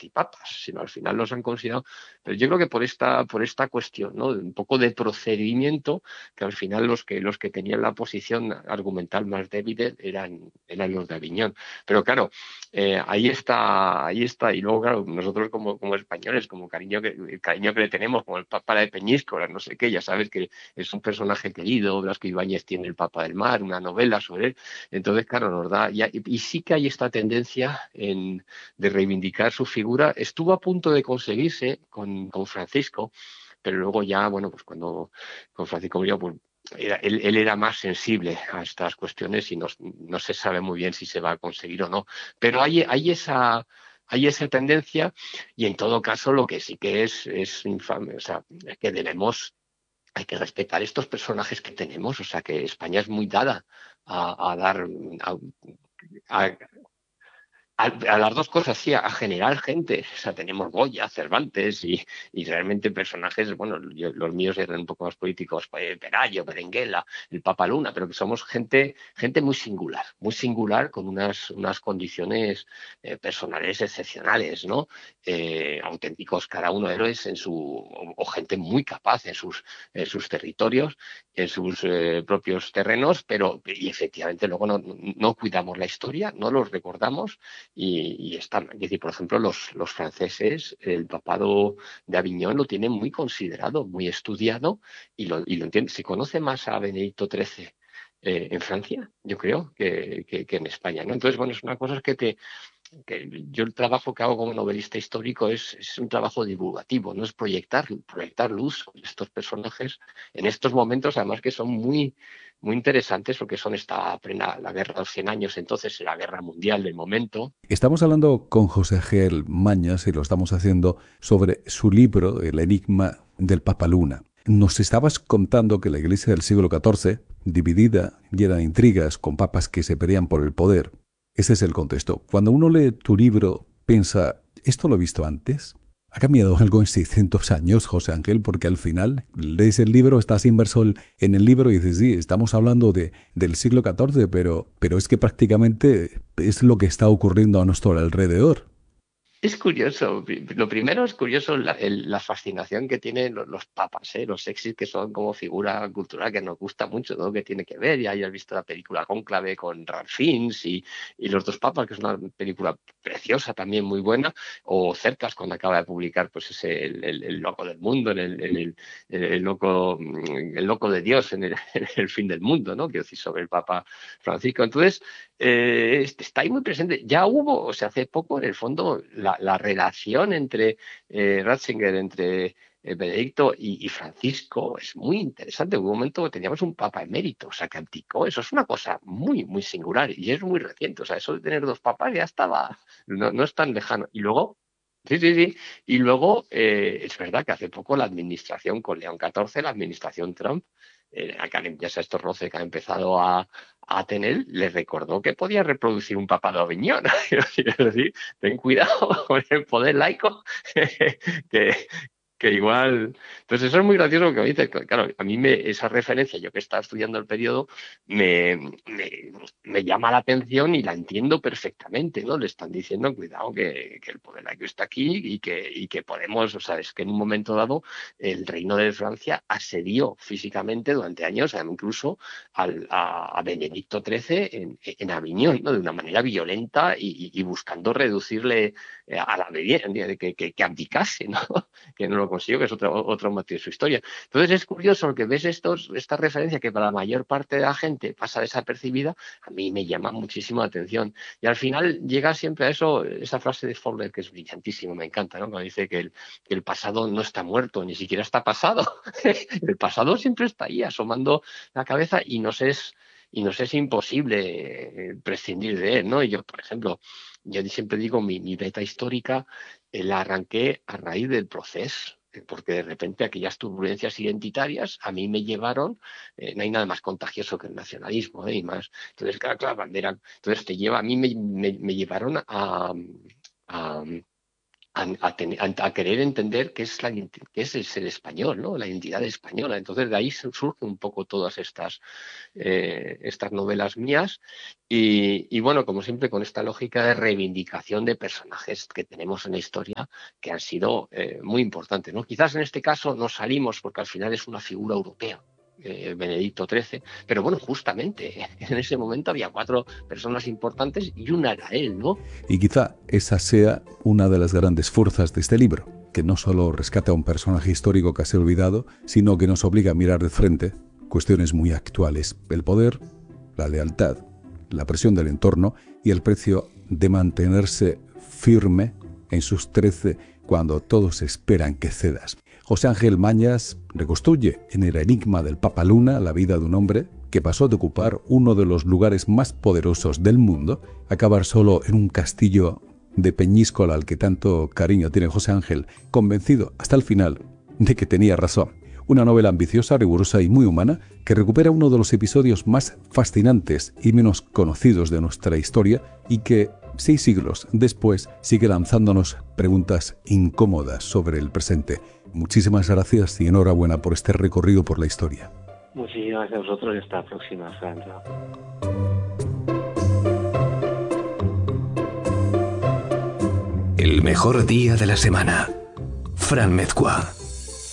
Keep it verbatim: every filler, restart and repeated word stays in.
antipapas, sino al final los han considerado. Pero yo creo que por esta, por esta cuestión, ¿no? Un poco de procedimiento, que al final los que, los que tenían la posición argumental más débil eran, eran los de Aviñón. Pero claro, eh, ahí está, ahí está. Y luego, claro, nosotros como, como españoles, como cariño que, el cariño que le tenemos, como el Papa de Peñíscola, no sé qué, ya sabes que es un personaje querido. Blasco Ibáñez tiene El Papa del Mar, una novela sobre él. Entonces, claro, nos da, y, y sí que hay esta tendencia en, de reivindicar su figura. Estuvo a punto de conseguirse con, con Francisco, pero luego ya, bueno, pues cuando con Francisco murió, pues era, él, él, era más sensible a estas cuestiones y no, no se sabe muy bien si se va a conseguir o no. Pero hay, hay esa hay esa tendencia y en todo caso lo que sí que es, es infame, o sea, es que debemos, hay que respetar estos personajes que tenemos, o sea, que España es muy dada a, a dar, a, a, a, a las dos cosas, sí, a generar gente. O sea, tenemos Goya, Cervantes y, y realmente personajes, bueno, yo, los míos eran un poco más políticos, eh, Pelayo, Berenguela, el Papa Luna, pero que somos gente, gente muy singular, muy singular con unas, unas condiciones eh, personales excepcionales, ¿no? Eh, auténticos cada uno héroes en su, o, o gente muy capaz en sus, en sus territorios, en sus eh, propios terrenos, pero y efectivamente luego no, no cuidamos la historia, no los recordamos y, y están, es decir, por ejemplo, los, los franceses, el papado de Aviñón lo tienen muy considerado, muy estudiado y lo, y lo entienden. Se conoce más a Benedicto trece eh, en Francia, yo creo, que, que, que en España, ¿no? Entonces, bueno, es una cosa que te, que yo el trabajo que hago como novelista histórico es, es un trabajo divulgativo, no es proyectar, proyectar luz sobre estos personajes en estos momentos, además que son muy, muy interesantes porque son esta plena, la guerra de los cien años, entonces la guerra mundial del momento. Estamos hablando con José Gel Mañas y lo estamos haciendo sobre su libro El enigma del Papa Luna. Nos estabas contando que la Iglesia del siglo catorce, dividida, llena de intrigas, con papas que se pelean por el poder. Ese es el contexto. Cuando uno lee tu libro, piensa, ¿esto lo he visto antes? ¿Ha cambiado algo en seiscientos años, José Ángel? Porque al final lees el libro, estás inmerso en el libro y dices, sí, estamos hablando de, del siglo catorce, pero, pero es que prácticamente es lo que está ocurriendo a nuestro alrededor. Es curioso, lo primero es curioso la, el, la fascinación que tienen los, los papas, ¿eh? Los sexys que son como figura cultural que nos gusta mucho, todo lo que tiene que ver. Ya hayas visto la película Cónclave con Ralph Fiennes y, y Los dos papas, que es una película preciosa también, muy buena, o Cercas cuando acaba de publicar pues ese el, el, el loco del mundo, en el, en el, el, loco, el loco de Dios en el, en el fin del mundo, ¿no? Quiero decir, sobre el Papa Francisco. Entonces, eh, está ahí muy presente. Ya hubo, o sea, hace poco, en el fondo, la, la relación entre eh, Ratzinger, entre eh, Benedicto y, y Francisco es muy interesante. Hubo un momento que teníamos un papa emérito, o sea, que abdicó. Eso es una cosa muy, muy singular y es muy reciente. O sea, eso de tener dos papas ya estaba, no, no es tan lejano. Y luego, sí, sí, sí. Y luego, eh, es verdad que hace poco la administración con León catorce, la administración Trump, eh, ya sea estos roces que han empezado a, a tener, le recordó que podía reproducir un papado Aviñón. Es decir, ten cuidado con el poder laico, que, que igual. Entonces, eso es muy gracioso lo que me dices. Claro, a mí me, esa referencia, yo que estaba estudiando el periodo, me, me, me llama la atención y la entiendo perfectamente, ¿no? Le están diciendo, cuidado, que, que el poder laico está aquí y que, y que podemos, o sea, es que en un momento dado el reino de Francia asedió físicamente durante años, incluso al, a, a Benedicto trece en, en Aviñón, ¿no? De una manera violenta y, y buscando reducirle a la obediencia, que, que, que abdicase, ¿no? Que no lo consiguió, que es otro, otro motivo de su historia. Entonces es curioso que ves estos, esta referencia que para la mayor parte de la gente pasa desapercibida, a mí me llama muchísimo la atención. Y al final llega siempre a eso, esa frase de Fowler que es brillantísimo, me encanta, ¿no? Cuando dice que el, que el pasado no está muerto, ni siquiera está pasado. El pasado siempre está ahí, asomando la cabeza y nos es, y nos es imposible eh, prescindir de él, ¿no? Y yo, por ejemplo, yo siempre digo, mi, mi beta histórica eh, la arranqué a raíz del proceso, eh, porque de repente aquellas turbulencias identitarias a mí me llevaron, eh, no hay nada más contagioso que el nacionalismo, ¿eh? Y más, entonces, claro, claro, bandera, entonces te lleva, a mí me, me, me llevaron a, a a, a, ten, a, a querer entender qué es, la, qué es el ser español, ¿no? La identidad española. Entonces de ahí surgen un poco todas estas, eh, estas novelas mías y, y bueno, como siempre con esta lógica de reivindicación de personajes que tenemos en la historia que han sido eh, muy importantes, ¿no? Quizás en este caso nos salimos porque al final es una figura europea. Eh, Benedicto trece, pero bueno, justamente en ese momento había cuatro personas importantes y una era él, ¿no? Y quizá esa sea una de las grandes fuerzas de este libro, que no solo rescata a un personaje histórico casi olvidado, sino que nos obliga a mirar de frente cuestiones muy actuales: el poder, la lealtad, la presión del entorno y el precio de mantenerse firme en sus trece cuando todos esperan que cedas. José Ángel Mañas reconstruye en el enigma del Papaluna la vida de un hombre que pasó de ocupar uno de los lugares más poderosos del mundo a acabar solo en un castillo de Peñíscola al que tanto cariño tiene José Ángel, convencido hasta el final de que tenía razón. Una novela ambiciosa, rigurosa y muy humana que recupera uno de los episodios más fascinantes y menos conocidos de nuestra historia y que, seis siglos después, sigue lanzándonos preguntas incómodas sobre el presente. Muchísimas gracias y enhorabuena por este recorrido por la historia. Muchísimas gracias a vosotros y hasta la próxima, Sandra. El mejor día de la semana. Fran Mezcua.